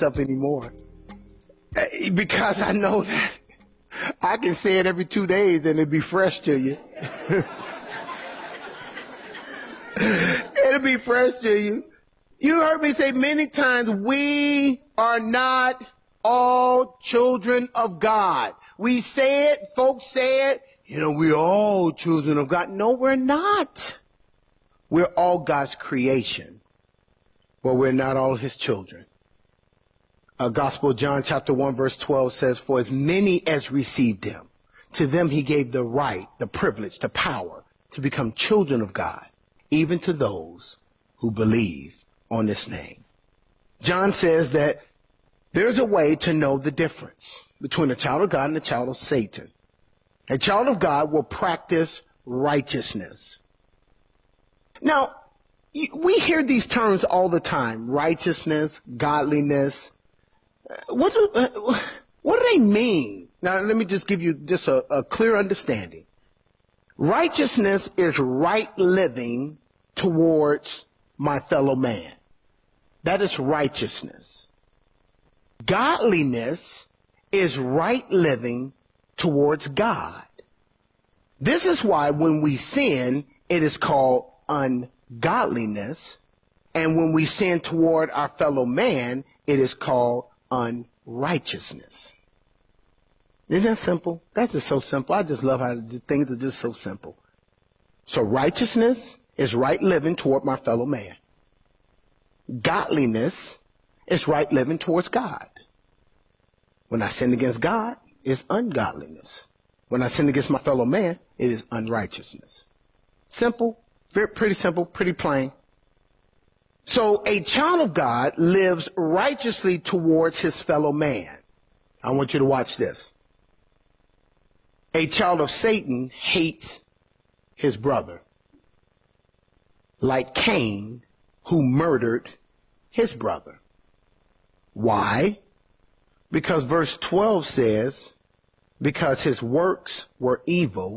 stuff anymore. Because I know that I can say it every 2 days and it'll be fresh to you. It'll be fresh to you. You heard me say many times, we are not all children of God. We say it, folks say it, we're all children of God. No, we're not. We're all God's creation, but we're not all his children. Gospel of John chapter 1 verse 12 says, for as many as received him, to them he gave the right, the privilege, the power to become children of God, even to those who believe on this name. John says that there's a way to know the difference between a child of God and a child of Satan. A child of God will practice righteousness. Now, we hear these terms all the time, righteousness, godliness. What do they mean? Now, let me just give you just a clear understanding. Righteousness is right living towards my fellow man. That is righteousness. Godliness is right living towards God. This is why when we sin, it is called ungodliness. And when we sin toward our fellow man, it is called unrighteousness. Isn't that simple? That's just so simple. I just love how things are just so simple. So righteousness is right living toward my fellow man. Godliness is right living towards God. When I sin against God, it's ungodliness. When I sin against my fellow man, it is unrighteousness. Simple, pretty simple, pretty plain. So a child of God lives righteously towards his fellow man. I want you to watch this. A child of Satan hates his brother, like Cain, who murdered his brother. Why? Because verse 12 says, because his works were evil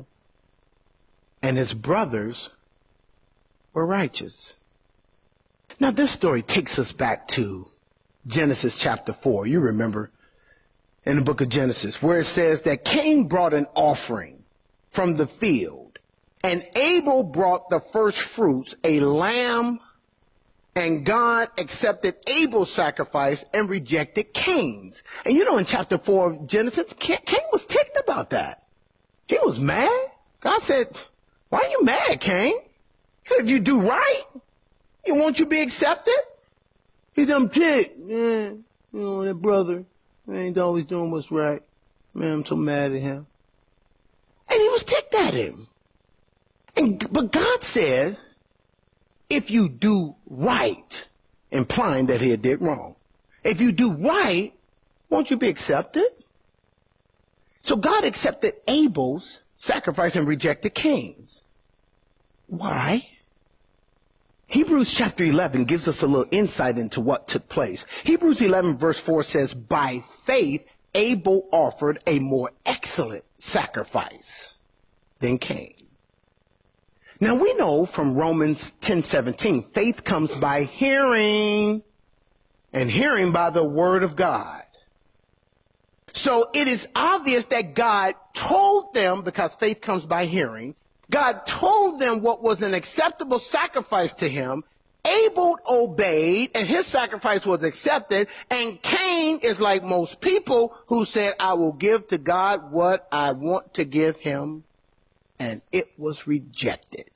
and his brothers were righteous. Now, this story takes us back to Genesis chapter 4. You remember in the book of Genesis where it says that Cain brought an offering from the field and Abel brought the first fruits, a lamb, and God accepted Abel's sacrifice and rejected Cain's. And in chapter 4 of Genesis, Cain was ticked about that. He was mad. God said, why are you mad, Cain? If you do right, won't you be accepted? He's ticked. Man, that brother ain't always doing what's right. Man, I'm so mad at him. And he was ticked at him. But God said, if you do right, implying that he did wrong. If you do right, won't you be accepted? So God accepted Abel's sacrifice and rejected Cain's. Why? Hebrews chapter 11 gives us a little insight into what took place. Hebrews 11 verse 4 says, by faith, Abel offered a more excellent sacrifice than Cain. Now we know from Romans 10:17, faith comes by hearing, and hearing by the word of God. So it is obvious that God told them, because faith comes by hearing, God told them what was an acceptable sacrifice to him. Abel obeyed, and his sacrifice was accepted. And Cain is like most people who said, I will give to God what I want to give him. And it was rejected.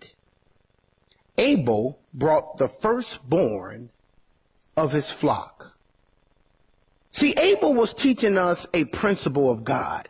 Abel brought the firstborn of his flock. See, Abel was teaching us a principle of God.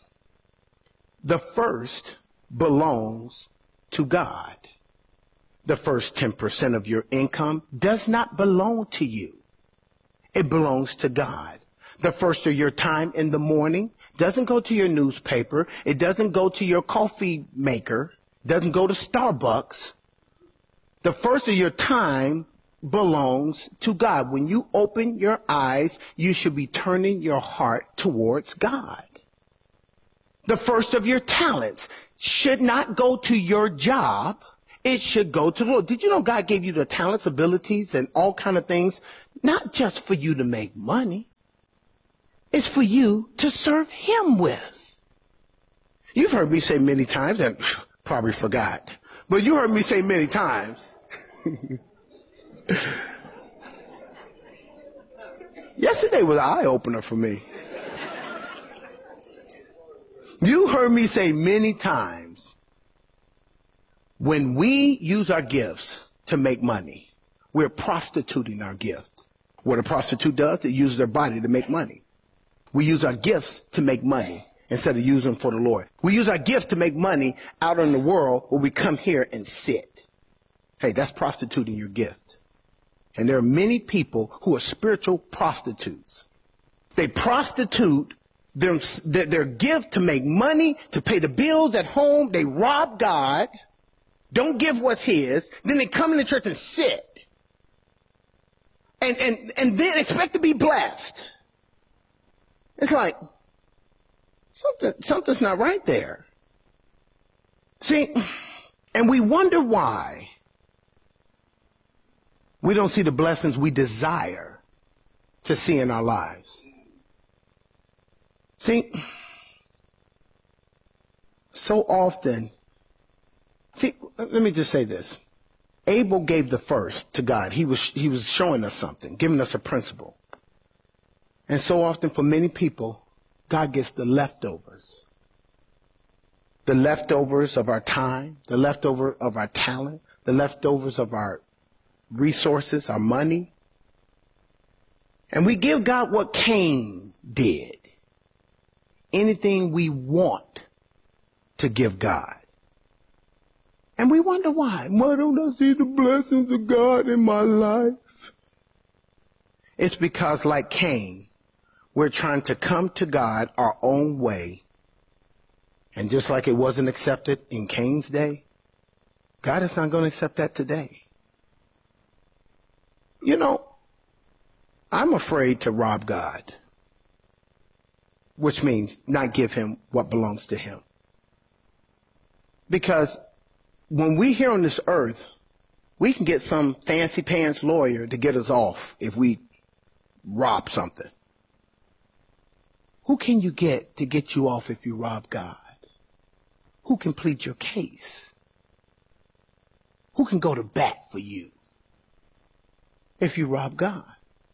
The first belongs to God. The first 10% of your income does not belong to you. It belongs to God. The first of your time in the morning doesn't go to your newspaper. It doesn't go to your coffee maker. It doesn't go to Starbucks. The first of your time belongs to God. When you open your eyes, you should be turning your heart towards God. The first of your talents should not go to your job. It should go to the Lord. Did you know God gave you the talents, abilities, and all kind of things, not just for you to make money, is for you to serve him with. You've heard me say many times, and probably forgot, but you heard me say many times, yesterday was an eye-opener for me. You heard me say many times, when we use our gifts to make money, we're prostituting our gift. What a prostitute does, it uses their body to make money. We use our gifts to make money instead of using them for the Lord. We use our gifts to make money out in the world where we come here and sit. Hey, that's prostituting your gift. And there are many people who are spiritual prostitutes. They prostitute their gift to make money, to pay the bills at home. They rob God, don't give what's his. Then they come into church and sit. And then expect to be blessed. It's like, something's not right there. See, and we wonder why we don't see the blessings we desire to see in our lives. See, so often, let me just say this. Abel gave the first to God. He was showing us something, giving us a principle. And so often for many people, God gets the leftovers. The leftovers of our time, the leftover of our talent, the leftovers of our resources, our money. And we give God what Cain did. Anything we want to give God. And we wonder why. Why don't I see the blessings of God in my life? It's because, like Cain, we're trying to come to God our own way. And just like it wasn't accepted in Cain's day, God is not going to accept that today. You know, I'm afraid to rob God, which means not give him what belongs to him. Because when we're here on this earth, we can get some fancy pants lawyer to get us off if we rob something. Who can you get to get you off if you rob God? Who can plead your case? Who can go to bat for you if you rob God?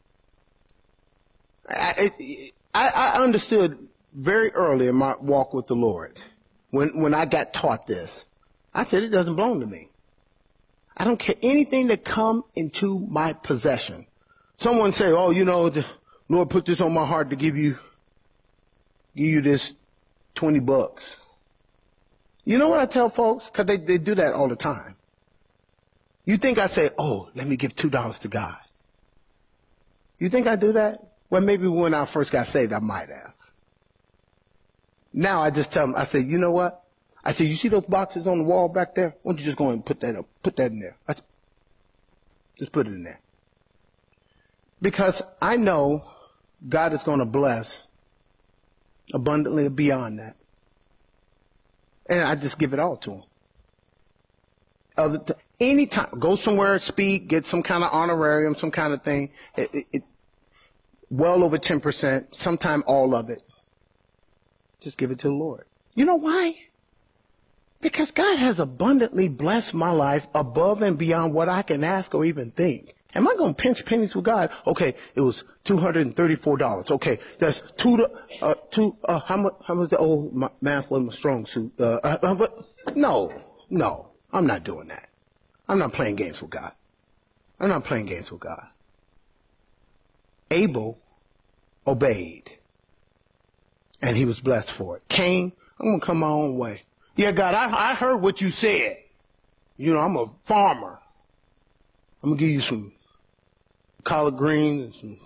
I understood very early in my walk with the Lord, when I got taught this, I said, it doesn't belong to me. I don't care anything that come into my possession. Someone say, oh, you know, the Lord put this on my heart to give you this $20. You know what I tell folks? Because they do that all the time. You think I say, oh, let me give $2 to God. You think I do that? Well, maybe when I first got saved, I might have. Now I just tell them, I say, you know what? I said, you see those boxes on the wall back there? Why don't you just go and put that up? Put that in there. Just put it in there. Because I know God is going to bless abundantly beyond that. And I just give it all to him. Anytime, go somewhere, speak, get some kind of honorarium, some kind of thing. Well over 10%, sometime all of it. Just give it to the Lord. You know why? Because God has abundantly blessed my life above and beyond what I can ask or even think. Am I going to pinch pennies with God? Okay, it was $234. Okay, that's how much the old math wasn't a strong suit. No, I'm not doing that. I'm not playing games with God. I'm not playing games with God. Abel obeyed, and he was blessed for it. Cain, I'm going to come my own way. Yeah, God, I heard what you said. You know, I'm a farmer. I'm going to give you some collard greens and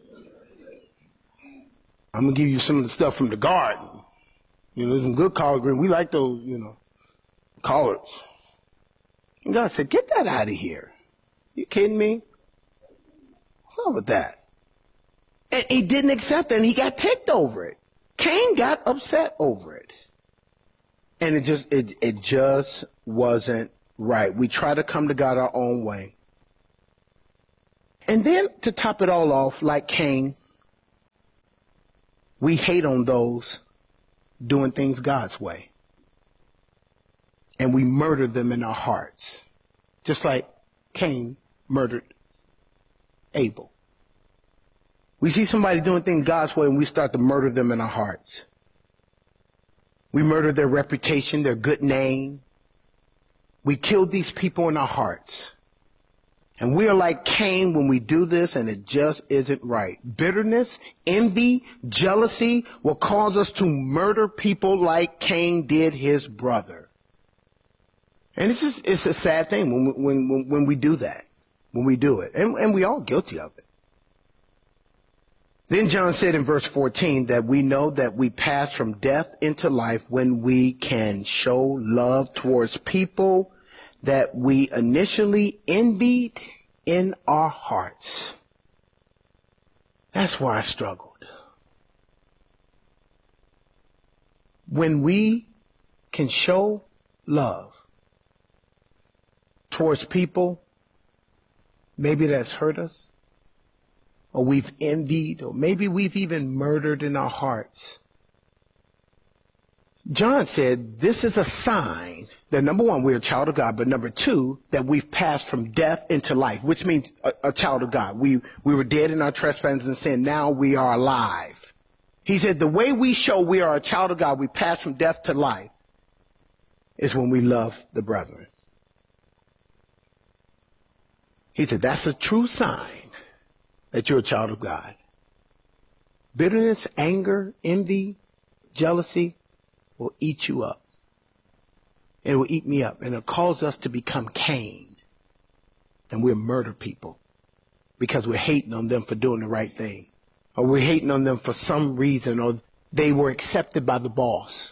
I'm going to give you some of the stuff from the garden. You know, some good collard greens. We like those, collards. And God said, get that out of here. You kidding me? What's up with that? And he didn't accept it, and he got ticked over it. Cain got upset over it. And it just wasn't right. We try to come to God our own way. And then to top it all off, like Cain, we hate on those doing things God's way. And we murder them in our hearts, just like Cain murdered Abel. We see somebody doing things God's way and we start to murder them in our hearts. We murder their reputation, their good name. We kill these people in our hearts. And we are like Cain when we do this, and it just isn't right. Bitterness, envy, jealousy will cause us to murder people like Cain did his brother. And it's a sad thing when we do that, when we do it. And we all guilty of it. Then John said in verse 14 that we know that we pass from death into life when we can show love towards people that we initially envied in our hearts. That's where I struggled. When we can show love towards people maybe that's hurt us, or we've envied, or maybe we've even murdered in our hearts. John said this is a sign that, number one, we're a child of God, but number two, that we've passed from death into life, which means a child of God. We were dead in our trespasses and sin. Now we are alive. He said the way we show we are a child of God, we pass from death to life, is when we love the brethren. He said that's a true sign that you're a child of God. Bitterness, anger, envy, jealousy will eat you up. It will eat me up, and it'll cause us to become Cain. And we'll murder people because we're hating on them for doing the right thing. Or we're hating on them for some reason, or they were accepted by the boss.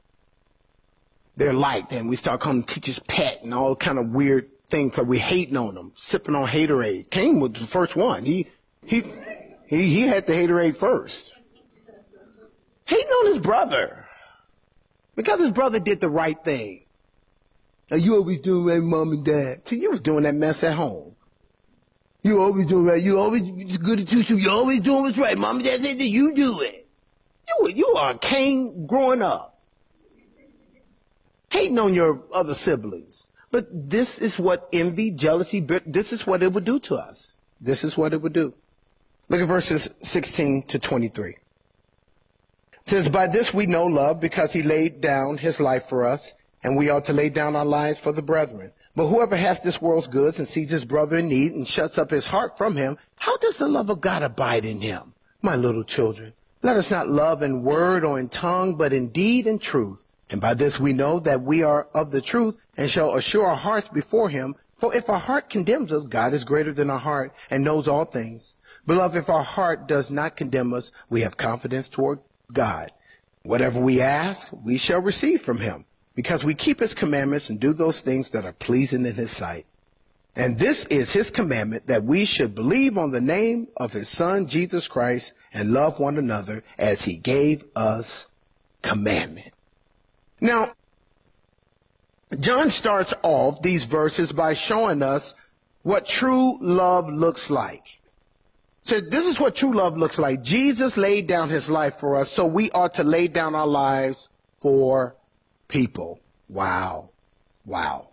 They're liked, and we start calling them teacher's pet and all kind of weird things because we're hating on them, sipping on haterade. Cain was the first one. He had the haterade first. Hating on his brother because his brother did the right thing. Now, you always doing right, mom and dad. See, you was doing that mess at home. You always doing right. You always good at tuition. You always doing what's right. Mom and dad said that you do it. You are Cain growing up. Hating on your other siblings. But this is what envy, jealousy, this is what it would do to us. This is what it would do. Look at verses 16 to 23. It says, by this we know love, because he laid down his life for us, and we ought to lay down our lives for the brethren. But whoever has this world's goods and sees his brother in need and shuts up his heart from him, how does the love of God abide in him? My little children, let us not love in word or in tongue, but in deed and truth. And by this we know that we are of the truth, and shall assure our hearts before him. For if our heart condemns us, God is greater than our heart and knows all things. Beloved, if our heart does not condemn us, we have confidence toward God. Whatever we ask, we shall receive from him, because we keep his commandments and do those things that are pleasing in his sight. And this is his commandment, that we should believe on the name of his Son, Jesus Christ, and love one another as he gave us commandment. Now, John starts off these verses by showing us what true love looks like. So this is what true love looks like. Jesus laid down his life for us, so we ought to lay down our lives for people. Wow. Wow.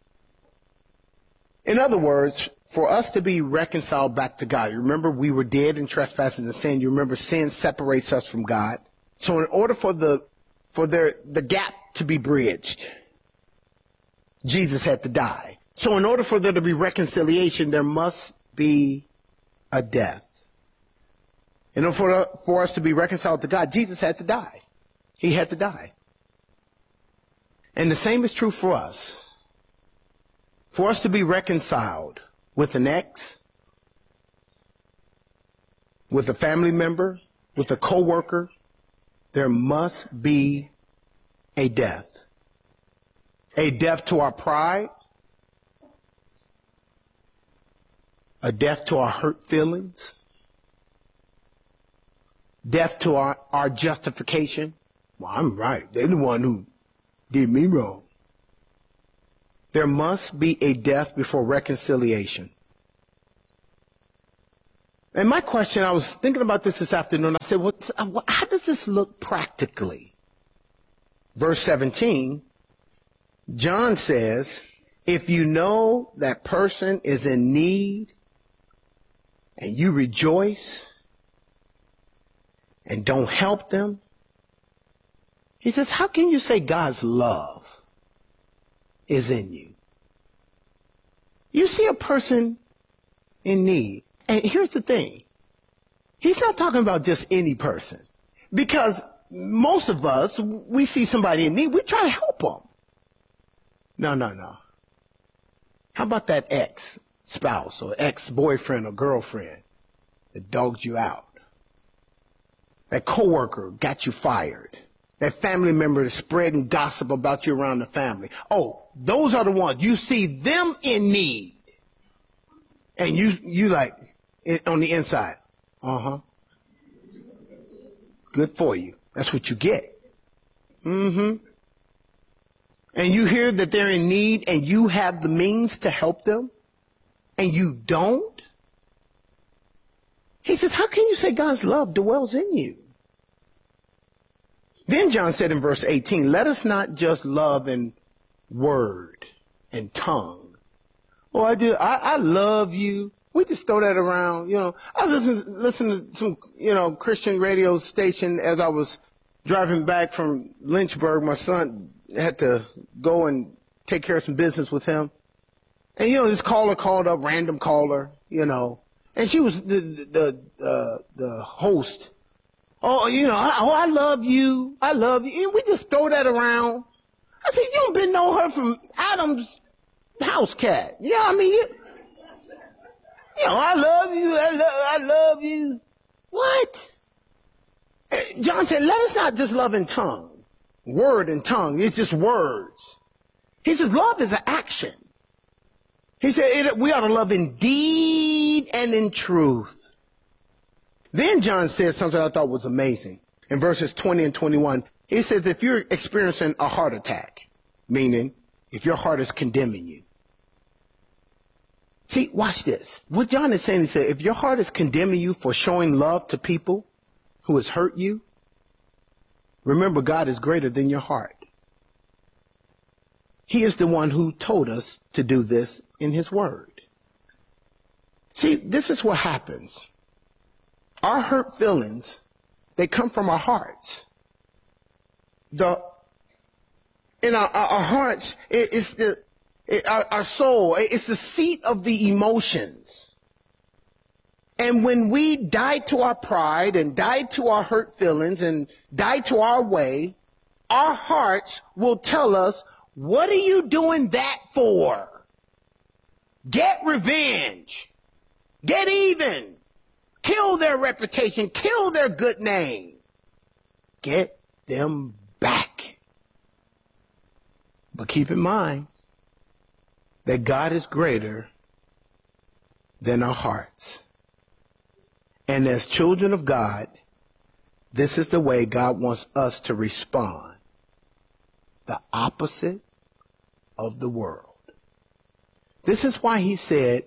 In other words, for us to be reconciled back to God, you remember we were dead in trespasses and sin. You remember sin separates us from God. So in order for the gap to be bridged, Jesus had to die. So in order for there to be reconciliation, there must be a death. In order for us to be reconciled to God, Jesus had to die. He had to die. And the same is true for us. For us to be reconciled with an ex, with a family member, with a coworker, there must be a death. A death to our pride, a death to our hurt feelings, death to our justification. Well, I'm right. They're the one who did me wrong. There must be a death before reconciliation. And my question, I was thinking about this afternoon. I said, how does this look practically? Verse 17, John says, if you know that person is in need and you rejoice and don't help them, he says, how can you say God's love is in you? You see a person in need. And here's the thing. He's not talking about just any person. Because most of us, we see somebody in need, we try to help them. No. How about that ex-spouse or ex-boyfriend or girlfriend that dogged you out? That coworker got you fired. That family member that's spreading gossip about you around the family. Oh, those are the ones. You see them in need. And you like, on the inside, good for you. That's what you get. And you hear that they're in need and you have the means to help them and you don't. He says, how can you say God's love dwells in you? Then John said in verse 18, let us not just love in word and tongue. Oh, I love you. We just throw that around, I was listening to some, Christian radio station as I was driving back from Lynchburg. My son had to go and take care of some business with him. And, this caller called up, random caller, and she was the host. Oh, I love you. I love you. And we just throw that around. I said, you don't know her from Adam's house cat. I love you. I love you. What? John said, let us not just love in tongue. Word and tongue. It's just words. He says, love is an action. He said, we ought to love in deed and in truth. Then John said something I thought was amazing. In verses 20 and 21, he says, if you're experiencing a heart attack, meaning if your heart is condemning you. See, watch this. What John is saying, he said, if your heart is condemning you for showing love to people who has hurt you, remember God is greater than your heart. He is the one who told us to do this in his word. See, this is what happens. Our hurt feelings, they come from our hearts. In our hearts, it's our soul, it's the seat of the emotions. And when we die to our pride and die to our hurt feelings and die to our way, our hearts will tell us, what are you doing that for? Get revenge. Get even. Kill their reputation. Kill their good name. Get them back. But keep in mind that God is greater than our hearts. And as children of God, this is the way God wants us to respond. The opposite of the world. This is why he said,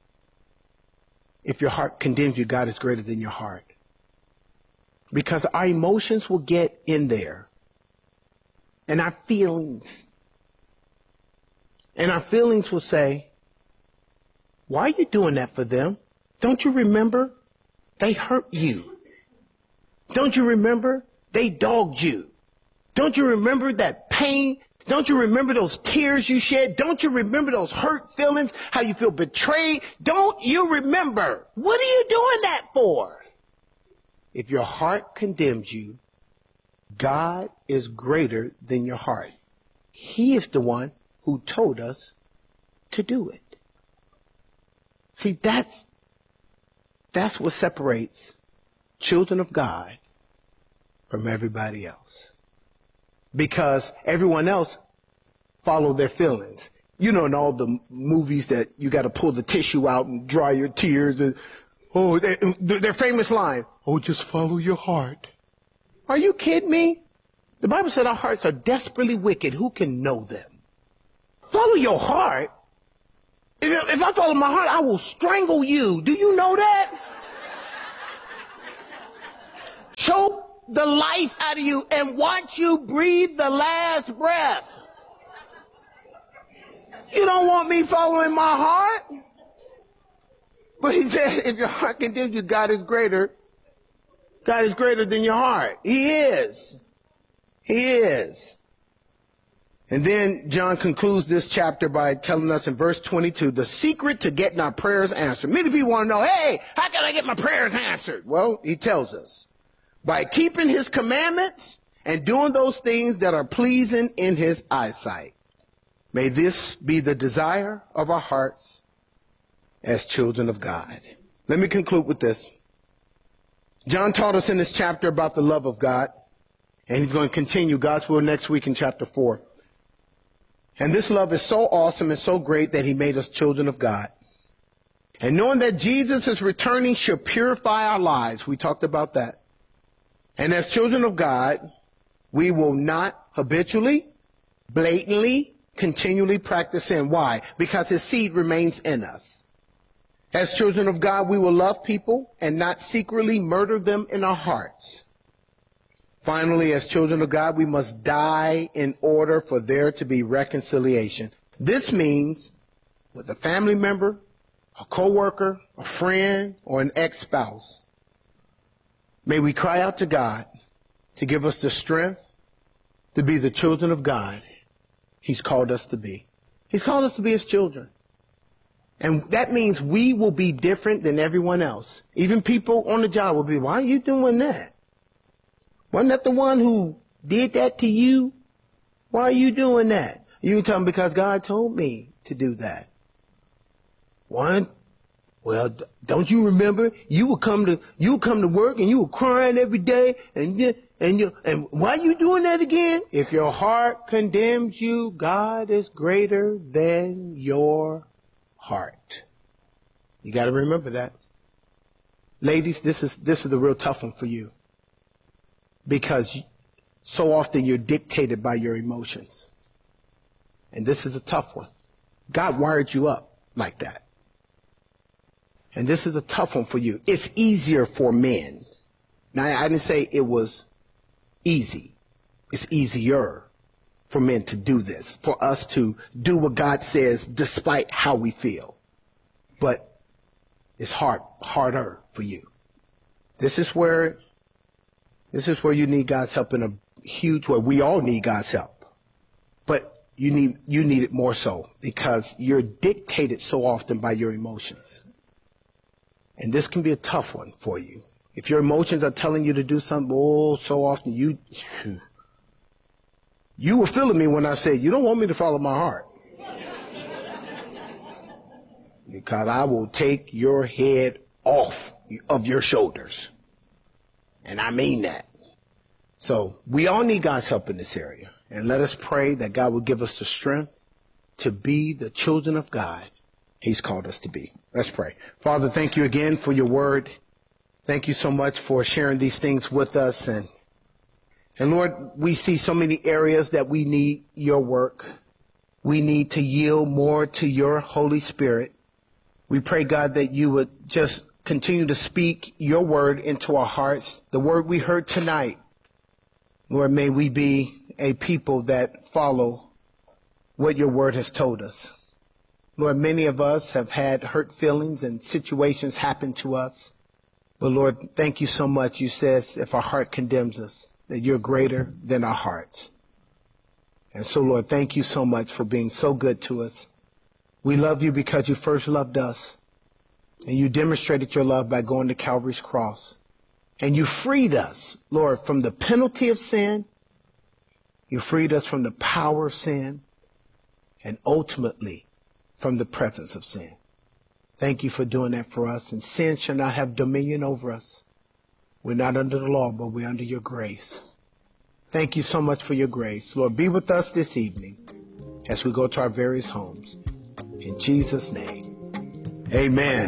if your heart condemns you, God is greater than your heart. Because our emotions will get in there. And our feelings. And our feelings will say, why are you doing that for them? Don't you remember? They hurt you. Don't you remember? They dogged you. Don't you remember that pain? Don't you remember those tears you shed? Don't you remember those hurt feelings? How you feel betrayed? Don't you remember? What are you doing that for? If your heart condemns you, God is greater than your heart. He is the one who told us to do it. See, that's what separates children of God from everybody else. Because everyone else follow their feelings. In all the movies that you got to pull the tissue out and dry your tears. And their famous line, oh, just follow your heart. Are you kidding me? The Bible said our hearts are desperately wicked. Who can know them? Follow your heart? If I follow my heart, I will strangle you. Do you know that? choke the life out of you and watch you breathe the last breath. You don't want me following my heart? But he said, if your heart condemns you, God is greater. God is greater than your heart. He is. He is. And then John concludes this chapter by telling us in verse 22, the secret to getting our prayers answered. Many people want to know, hey, how can I get my prayers answered? Well, he tells us, by keeping his commandments and doing those things that are pleasing in his eyesight. May this be the desire of our hearts as children of God. Let me conclude with this. John taught us in this chapter about the love of God, and he's going to continue God's will next week in chapter 4. And this love is so awesome and so great that he made us children of God. And knowing that Jesus is returning should purify our lives. We talked about that. And as children of God, we will not habitually, blatantly, continually practice sin. Why? Because his seed remains in us. As children of God, we will love people and not secretly murder them in our hearts. Finally, as children of God, we must die in order for there to be reconciliation. This means with a family member, a coworker, a friend, or an ex-spouse. May we cry out to God to give us the strength to be the children of God he's called us to be. He's called us to be his children. And that means we will be different than everyone else. Even people on the job will be, why are you doing that? Wasn't that the one who did that to you? Why are you doing that? You tell them, because God told me to do that. One, well, don't you remember? You would come to work and you were crying every day, and why are you doing that again? If your heart condemns you, God is greater than your heart. You got to remember that. Ladies, this is the real tough one for you. Because so often you're dictated by your emotions. And this is a tough one. God wired you up like that. And this is a tough one for you. It's easier for men. Now, I didn't say it was easy. It's easier for men to do this, for us to do what God says despite how we feel. But it's harder for you. This is where you need God's help in a huge way. We all need God's help. But you need it more so because you're dictated so often by your emotions. And this can be a tough one for you. If your emotions are telling you to do something, so often you were feeling me when I said, you don't want me to follow my heart. Because I will take your head off of your shoulders. And I mean that. So we all need God's help in this area. And let us pray that God will give us the strength to be the children of God he's called us to be. Let's pray. Father, thank you again for your word. Thank you so much for sharing these things with us. And Lord, we see so many areas that we need your work. We need to yield more to your Holy Spirit. We pray, God, that you would just continue to speak your word into our hearts. The word we heard tonight, Lord, may we be a people that follow what your word has told us. Lord, many of us have had hurt feelings and situations happen to us. But Lord, thank you so much. You said if our heart condemns us, that you're greater than our hearts. And so, Lord, thank you so much for being so good to us. We love you because you first loved us. And you demonstrated your love by going to Calvary's cross. And you freed us, Lord, from the penalty of sin. You freed us from the power of sin. And ultimately, from the presence of sin. Thank you for doing that for us. And sin shall not have dominion over us. We're not under the law, but we're under your grace. Thank you so much for your grace. Lord, be with us this evening as we go to our various homes. In Jesus' name, amen.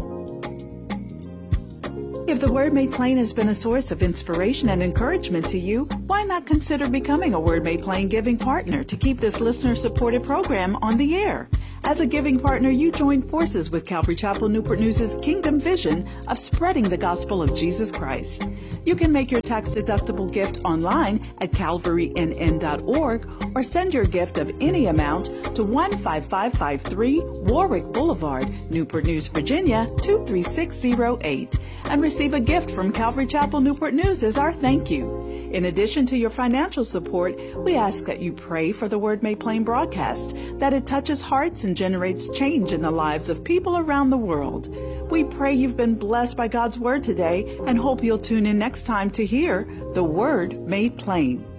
If the Word Made Plain has been a source of inspiration and encouragement to you, why not consider becoming a Word Made Plain giving partner to keep this listener-supported program on the air? As a giving partner, you join forces with Calvary Chapel Newport News' Kingdom Vision of spreading the gospel of Jesus Christ. You can make your tax-deductible gift online at calvarynn.org or send your gift of any amount to 15553 Warwick Boulevard, Newport News, Virginia 23608, and receive a gift from Calvary Chapel Newport News as our thank you. In addition to your financial support, we ask that you pray for the Word Made Plain broadcast, that it touches hearts and generates change in the lives of people around the world. We pray you've been blessed by God's Word today and hope you'll tune in next time to hear the Word Made Plain.